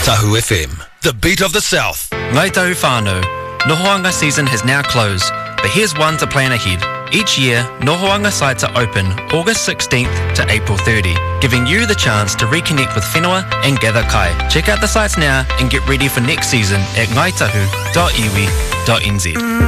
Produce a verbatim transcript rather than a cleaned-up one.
Tahu F M, the beat of the South. Ngai tahu whānau. Nohoanga season has now closed, but here's one to plan ahead. Each year, Nohoanga sites are open August sixteenth to April thirtieth, giving you the chance to reconnect with whenua and gather kai. Check out the sites now and get ready for next season at ngaitahu dot iwi dot n z.